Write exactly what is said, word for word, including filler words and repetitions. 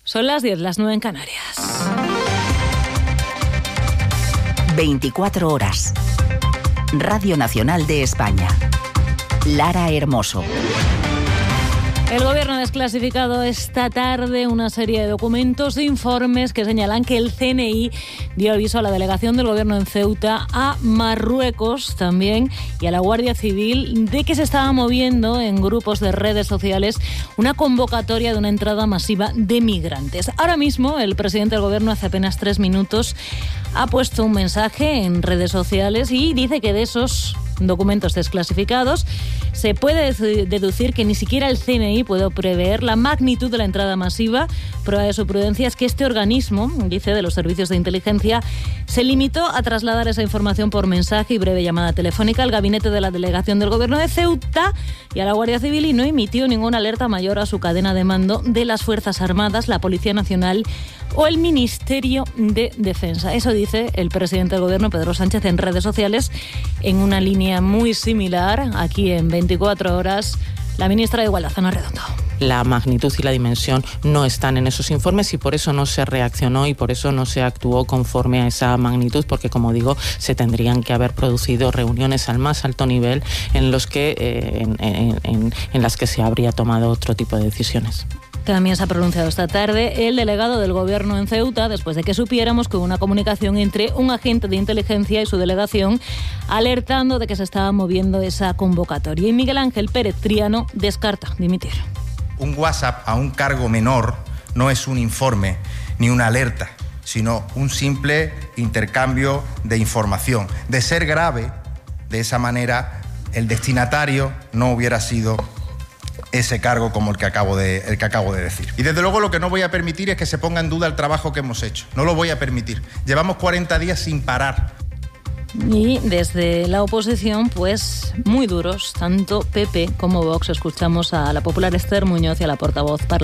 Son las diez, las nueve en Canarias. veinticuatro horas. Radio Nacional de España. Lara Hermoso. El Gobierno ha desclasificado esta tarde una serie de documentos e informes que señalan que el C N I dio aviso a la delegación del Gobierno en Ceuta, a Marruecos también y a la Guardia Civil de que se estaba moviendo en grupos de redes sociales una convocatoria de una entrada masiva de migrantes. Ahora mismo el presidente del Gobierno, hace apenas tres minutos, ha puesto un mensaje en redes sociales y dice que de esos documentos desclasificados se puede deducir que ni siquiera el C N I puede prever la magnitud de la entrada masiva. Prueba de su prudencia es que este organismo, dice, de los servicios de inteligencia, se limitó a trasladar esa información por mensaje y breve llamada telefónica al gabinete de la delegación del Gobierno de Ceuta y a la Guardia Civil, y no emitió ninguna alerta mayor a su cadena de mando de las Fuerzas Armadas, la Policía Nacional o el Ministerio de Defensa. Eso dice el presidente del Gobierno, Pedro Sánchez, en redes sociales, en una línea muy similar. Aquí en veinticuatro horas, la ministra de Igualdad, Ana Redondo. La magnitud y la dimensión no están en esos informes y por eso no se reaccionó y por eso no se actuó conforme a esa magnitud, porque, como digo, se tendrían que haber producido reuniones al más alto nivel en los que eh, en, en, en, en las que se habría tomado otro tipo de decisiones. También se ha pronunciado esta tarde el delegado del Gobierno en Ceuta, después de que supiéramos que hubo una comunicación entre un agente de inteligencia y su delegación alertando de que se estaba moviendo esa convocatoria. Y Miguel Ángel Pérez Triano descarta dimitir. Un WhatsApp a un cargo menor no es un informe ni una alerta, sino un simple intercambio de información. De ser grave, de esa manera, el destinatario no hubiera sido ese cargo como el que acabo de, el que acabo de decir. Y desde luego lo que no voy a permitir es que se ponga en duda el trabajo que hemos hecho. No lo voy a permitir. Llevamos cuarenta días sin parar. Y desde la oposición, pues muy duros, tanto P P como Vox. Escuchamos a la popular Esther Muñoz y a la portavoz parlamentaria